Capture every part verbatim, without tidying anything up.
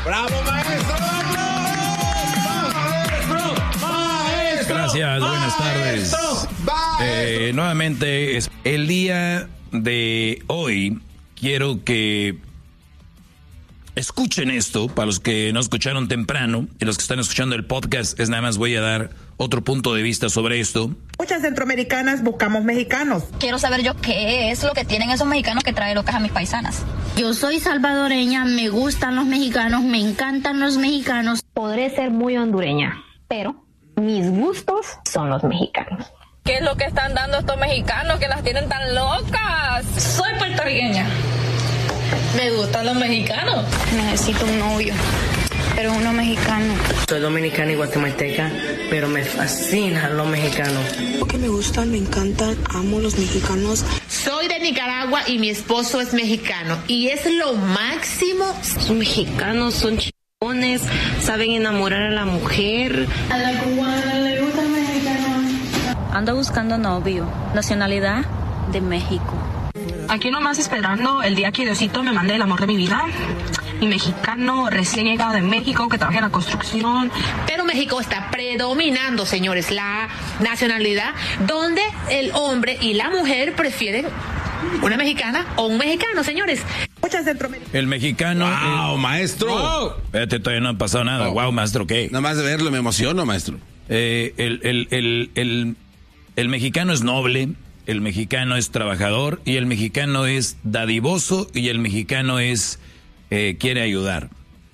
¡Bravo, maestro! ¡Maestro! ¡Maestro! Gracias, buenas tardes. Eh, nuevamente, es el día de hoy quiero que escuchen esto, para los que no escucharon temprano y los que están escuchando el podcast, es nada más voy a dar otro punto de vista sobre esto. Muchas centroamericanas buscamos mexicanos. Quiero saber yo qué es lo que tienen esos mexicanos que traen locas a mis paisanas. Yo soy salvadoreña, me gustan los mexicanos, me encantan los mexicanos. Podré ser muy hondureña, pero mis gustos son los mexicanos. ¿Qué es lo que están dando estos mexicanos que las tienen tan locas? Soy puertorriqueña. Me gustan los mexicanos. Necesito un novio, pero uno mexicano. Soy dominicana y guatemalteca, pero me fascinan los mexicanos. Porque me gustan, me encantan, amo los mexicanos. Soy de Nicaragua y mi esposo es mexicano. Y es lo máximo. Son mexicanos, son chingones, saben enamorar a la mujer. A la cubana le gusta el mexicano. Ando buscando novio, nacionalidad de México. Aquí nomás esperando el día que Diosito me mande el amor de mi vida. Mi mexicano recién llegado de México que trabaja en la construcción. Pero México está predominando, señores, la nacionalidad donde el hombre y la mujer prefieren una mexicana o un mexicano, señores. Muchas centroamericanas. El mexicano. ¡Wow, el... maestro! Wow. Espérate, todavía no ha pasado nada. ¡Wow, wow maestro, qué! Nada más de verlo me emociono, maestro. Eh, el, el, el, el, el mexicano es noble, el mexicano es trabajador y el mexicano es dadivoso y el mexicano es eh, quiere ayudar.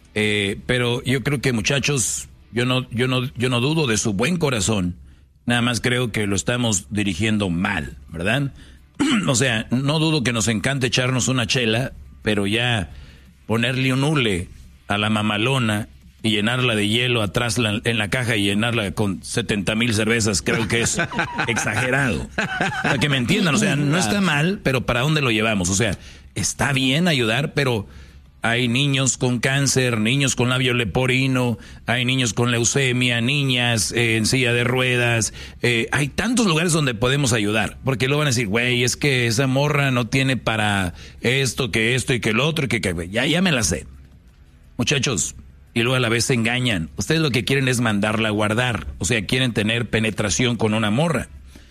Eh, pero yo creo que, muchachos, yo no, yo no, yo no dudo de su buen corazón. Nada más creo que lo estamos dirigiendo mal, ¿verdad? O sea, no dudo que nos encante echarnos una chela, pero ya ponerle un hule a la mamalona y llenarla de hielo atrás la, en la caja y llenarla con setenta mil cervezas, creo que es exagerado. Para que me entiendan, o sea, no está mal, pero ¿para dónde lo llevamos? O sea, está bien ayudar, pero hay niños con cáncer, niños con labio leporino, hay niños con leucemia, niñas eh, en silla de ruedas. Eh, hay tantos lugares donde podemos ayudar, porque luego van a decir, güey, es que esa morra no tiene para esto, que esto y que el otro, y que, que ya, ya me la sé. Muchachos, y luego a la vez se engañan. Ustedes lo que quieren es mandarla a guardar. O sea, quieren tener penetración con una morra.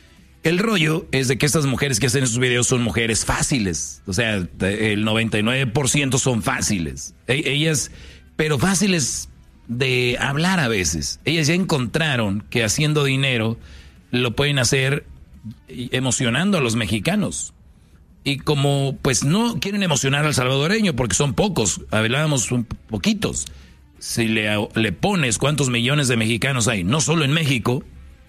El rollo es de que estas mujeres que hacen esos videos son mujeres fáciles. O sea, el noventa y nueve por ciento son fáciles. Ellas, pero fáciles de hablar a veces. Ellas ya encontraron que haciendo dinero lo pueden hacer emocionando a los mexicanos. Y como pues no quieren emocionar al salvadoreño porque son pocos, hablábamos un poquitos. Si le, le pones cuántos millones de mexicanos hay, no solo en México,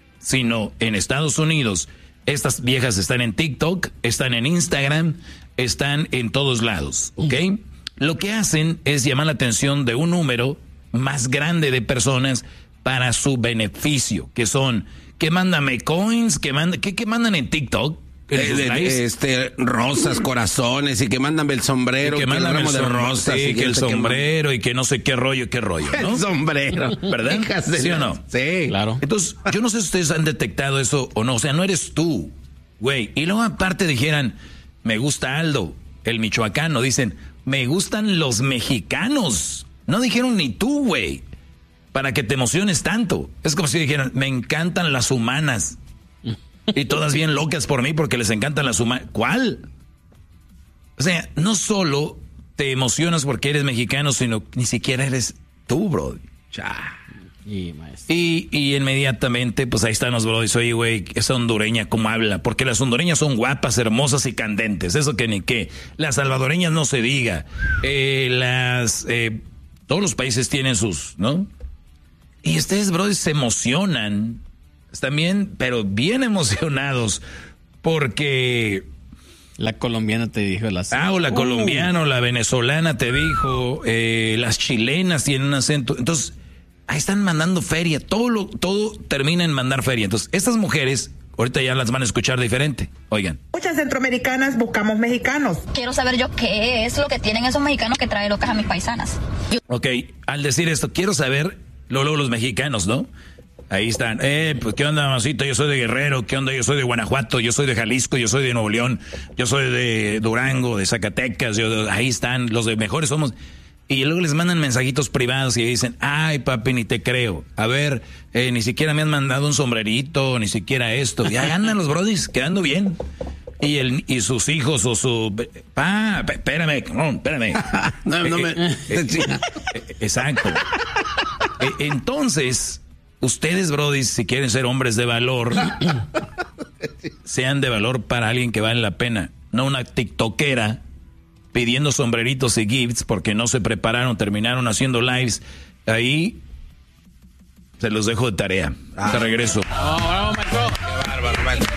sino en Estados Unidos. Estas viejas están en TikTok, están en Instagram, están en todos lados, ¿ok? Uh-huh. Lo que hacen es llamar la atención de un número más grande de personas para su beneficio, que son, que mándame coins, que mandan, ¿qué, qué mandan en TikTok? Eh, de, este, rosas, corazones, y que mandan el sombrero, y que mandan el de rosas, sí, y que el sombrero, y que no sé qué rollo, qué rollo, ¿no? El sombrero, ¿verdad? ¿Sí o no? Sí, claro. Entonces, yo no sé si ustedes han detectado eso o no, o sea, no eres tú, güey. Y luego aparte dijeran, me gusta Aldo, el michoacano, dicen, me gustan los mexicanos. No dijeron ni tú, güey, para que te emociones tanto. Es como si dijeran, me encantan las humanas. Y todas bien locas por mí porque les encantan las humanas. ¿Cuál? O sea, no solo te emocionas porque eres mexicano, sino ni siquiera eres tú, bro. Y, y, y inmediatamente, pues ahí están los brodis. Oye, güey, esa hondureña, ¿cómo habla? Porque las hondureñas son guapas, hermosas y candentes. Eso que ni qué. Las salvadoreñas no se diga. Eh, las... Eh, todos los países tienen sus, ¿no? Y ustedes, brodis, se emocionan también, pero bien emocionados, porque la colombiana te dijo las ah, o la uh. colombiana o la venezolana te dijo, eh, las chilenas tienen un acento, entonces ahí están mandando feria, todo lo, todo termina en mandar feria. Entonces estas mujeres ahorita ya las van a escuchar diferente. Oigan, muchas centroamericanas buscamos mexicanos. Quiero saber yo qué es lo que tienen esos mexicanos que traen locas a mis paisanas. Yo... Ok, al decir esto quiero saber luego los mexicanos, ¿no? Ahí están. Eh, pues, ¿qué onda, mamacita? Yo soy de Guerrero. ¿Qué onda? Yo soy de Guanajuato. Yo soy de Jalisco. Yo soy de Nuevo León. Yo soy de Durango, de Zacatecas. Yo, ahí están. Los de mejores somos. Y luego les mandan mensajitos privados y dicen, ay papi, ni te creo. A ver, eh, ni siquiera me han mandado un sombrerito, ni siquiera esto. Ya andan los brodis quedando bien. Y el y sus hijos o su... Pa, espérame, no, espérame. no, no me... Eh, eh, eh, exacto. Eh, entonces, ustedes, brodis, si quieren ser hombres de valor, sean de valor para alguien que vale la pena. No una tiktokera pidiendo sombreritos y gifts porque no se prepararon, terminaron haciendo lives. Ahí se los dejo de tarea. Ah. Te regreso. Oh, bravo, maestro. Qué bárbaro, maestro.